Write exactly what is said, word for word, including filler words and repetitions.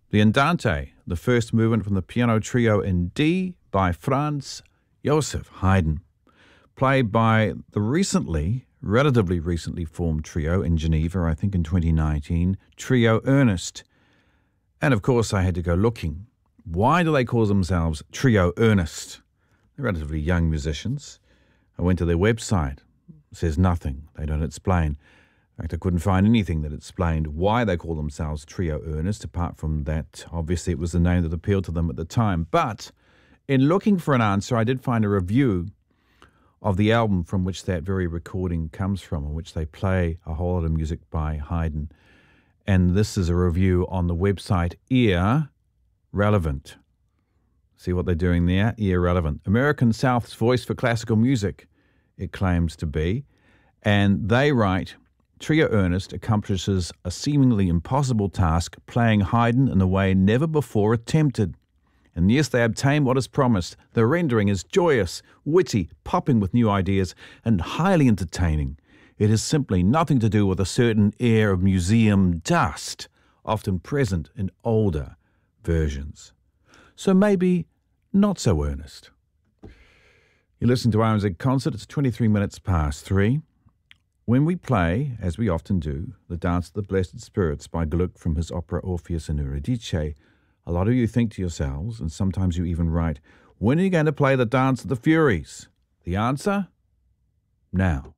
The Andante, the first movement from the piano trio in D by Franz Joseph Haydn, played by the recently, relatively recently formed trio in Geneva, I think in twenty nineteen, Trio Ernest. And of course I had to go looking. Why do they call themselves Trio Ernest? They're relatively young musicians. I went to their website. It says nothing. They don't explain. In fact, I couldn't find anything that explained why they call themselves Trio Ernest, apart from that, obviously, it was the name that appealed to them at the time. But in looking for an answer, I did find a review of the album from which that very recording comes from, in which they play a whole lot of music by Haydn. And this is a review on the website Ear Relevant. See what they're doing there? Ear Relevant. American South's voice for classical music, it claims to be. And they write, Trio Ernest accomplishes a seemingly impossible task, playing Haydn in a way never before attempted. And yes, they obtain what is promised. The rendering is joyous, witty, popping with new ideas, and highly entertaining. It has simply nothing to do with a certain air of museum dust, often present in older versions. So maybe not so earnest. You listen to R M Z Concert. It's twenty-three minutes past three. When we play, as we often do, the Dance of the Blessed Spirits by Gluck from his opera Orpheus and Eurydice, a lot of you think to yourselves, and sometimes you even write, when are you going to play the Dance of the Furies? The answer? Now.